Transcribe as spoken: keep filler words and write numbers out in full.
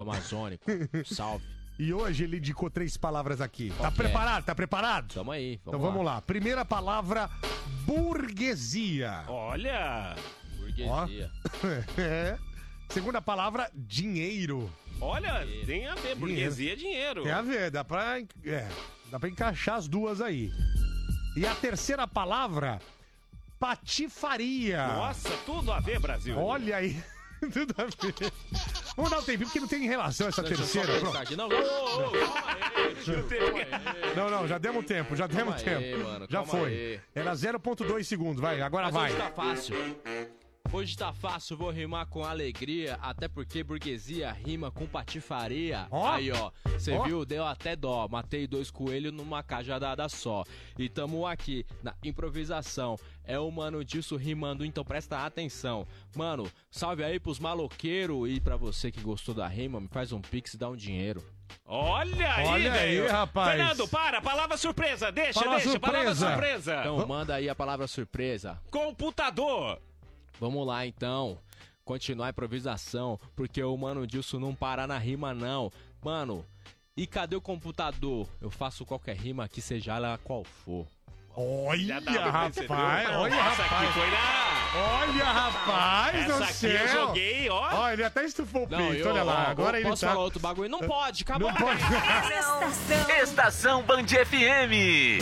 amazônico. Salve. E hoje ele indicou três palavras aqui. Qual Tá que é? preparado? Tá preparado? Tamo aí, vamos Então vamos lá. lá. Primeira palavra, burguesia. Olha! Burguesia. É. Segunda palavra, dinheiro. Olha, tem a ver. Burguesia é dinheiro. Tem a ver, dá pra, é, dá pra encaixar as duas aí. E a terceira palavra, patifaria. Nossa, tudo a ver, Brasil. Olha aí. Tudo a ver. Vamos dar um tempinho, porque não tem relação essa Deixa eu só terceira. pensar Pronto. aqui. Não, Ô, ô, calma aí. Deixa eu ter- Não, não, já demos tempo, já demos aí, tempo. mano, já calma foi. aí. Era zero ponto dois segundos, vai, agora Mas vai. hoje tá fácil. Hoje tá fácil, vou rimar com alegria, até porque burguesia rima com patifaria. Ó. Aí, ó, cê Ó. viu? Deu até dó. Matei dois coelhos numa cajadada só. E tamo aqui, na improvisação. É o Mano Disso rimando, então presta atenção. Mano, salve aí pros maloqueiros e pra você que gostou da rima, me faz um pix e dá um dinheiro. Olha aí, Olha aí, velho. rapaz. Fernando, para. Palavra surpresa. Deixa, Palavra deixa. Palavra surpresa. surpresa. Então manda aí a palavra surpresa. Computador. Vamos lá então, continuar a improvisação, porque o Mano Dilson não para na rima não. Mano, e cadê o computador? Eu faço qualquer rima que seja ela qual for. Olha, dá pra rapaz, perceber. olha, Essa rapaz. aqui foi na... Olha, rapaz Essa do aqui céu. eu joguei, ó. Ó, ele até estufou o Não, peito, eu, olha lá. ó, Agora eu ele posso tá... falar outro bagulho? Não pode, acabou. Não pode. Estação Band F M.